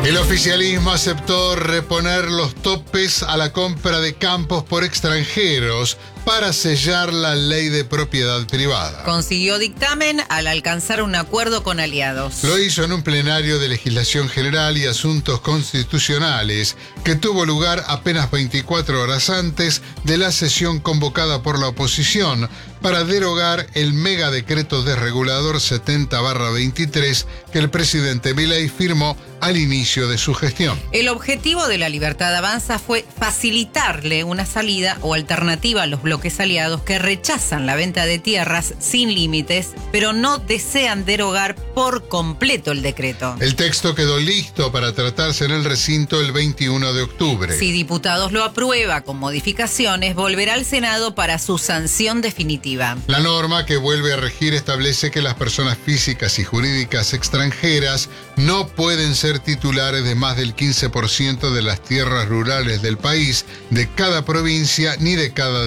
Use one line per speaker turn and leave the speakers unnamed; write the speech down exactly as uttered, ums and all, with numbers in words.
El oficialismo aceptó reponer los topes a la compra de campos por extranjeros para sellar la ley de propiedad privada.
Consiguió dictamen al alcanzar un acuerdo con aliados.
Lo hizo en un plenario de Legislación General y Asuntos Constitucionales que tuvo lugar apenas veinticuatro horas antes de la sesión convocada por la oposición para derogar el megadecreto desregulador setenta barra veintitrés que el presidente Milei firmó al inicio de su gestión.
El objetivo de la Libertad Avanza fue facilitarle una salida o alternativa a los bloques aliados que rechazan la venta de tierras sin límites, pero no desean derogar por completo el decreto.
El texto quedó listo para tratarse en el recinto el veintiuno de octubre.
Si diputados lo aprueba con modificaciones, volverá al Senado para su sanción definitiva.
La norma que vuelve a regir establece que las personas físicas y jurídicas extranjeras no pueden ser titulares de más del quince por ciento de las tierras rurales del país, de cada provincia ni de cada